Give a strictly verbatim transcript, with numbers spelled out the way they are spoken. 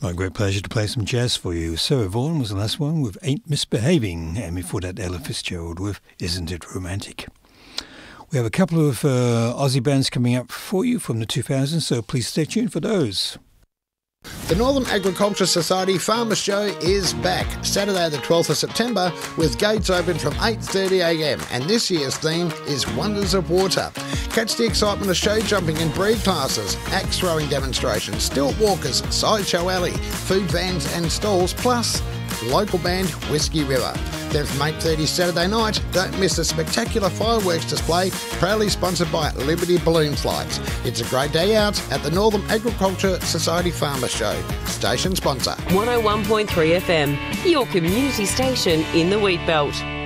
My great pleasure to play some jazz for you. Sarah Vaughan was the last one with Ain't Misbehaving, and before that Ella Fitzgerald with Isn't It Romantic. We have a couple of uh, Aussie bands coming up for you from the two thousands, so please stay tuned for those. The Northern Agriculture Society Farmers Show is back Saturday the twelfth of September with gates open from eight thirty a m and this year's theme is Wonders of Water. Catch the excitement of show jumping and breed classes, axe throwing demonstrations, stilt walkers, sideshow alley, food vans and stalls, plus local band Whiskey River. Then from eight thirty Saturday night, don't miss the spectacular fireworks display, proudly sponsored by Liberty Balloon Flights. It's a great day out at the Northern Agriculture Society Farmers Show. Station sponsor. one oh one point three F M, your community station in the Wheat Belt.